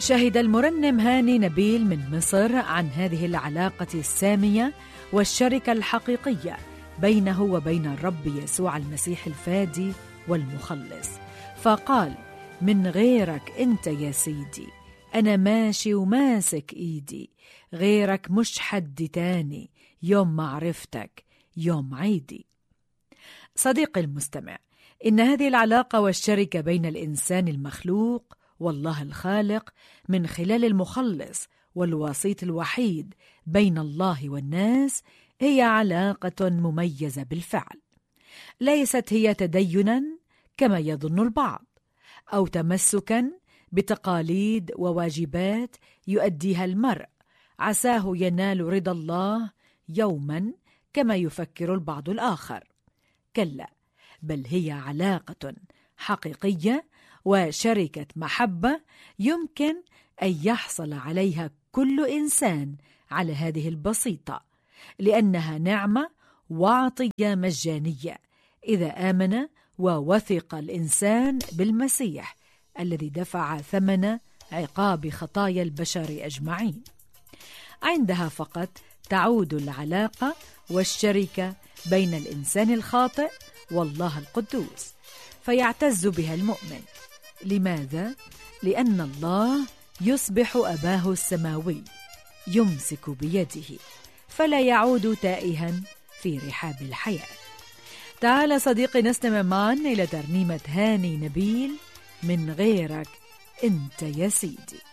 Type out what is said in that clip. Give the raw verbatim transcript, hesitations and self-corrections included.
شهد المرنم هاني نبيل من مصر عن هذه العلاقة السامية والشركة الحقيقية بينه وبين الرب يسوع المسيح الفادي والمخلص، فقال: من غيرك أنت يا سيدي أنا ماشي وماسك إيدي، غيرك مش حد تاني، يوم معرفتك يوم عيدي. صديقي المستمع، إن هذه العلاقة والشركة بين الإنسان المخلوق والله الخالق من خلال المخلص والوسيط الوحيد بين الله والناس هي علاقة مميزة بالفعل، ليست هي تديناً كما يظن البعض، أو تمسكاً بتقاليد وواجبات يؤديها المرء عساه ينال رضا الله يوماً كما يفكر البعض الآخر. كلا، بل هي علاقة حقيقية وشركة محبة يمكن أن يحصل عليها كل إنسان على هذه البسيطة، لأنها نعمة وعطية مجانية إذا آمن ووثق الإنسان بالمسيح الذي دفع ثمن عقاب خطايا البشر أجمعين. عندها فقط تعود العلاقة والشركة بين الإنسان الخاطئ والله القدوس، فيعتز بها المؤمن. لماذا؟ لأن الله يصبح أباه السماوي يمسك بيده، فلا يعود تائها في رحاب الحياة. تعال صديقي نستمع معا إلى ترنيمة هاني نبيل: من غيرك أنت يا سيدي.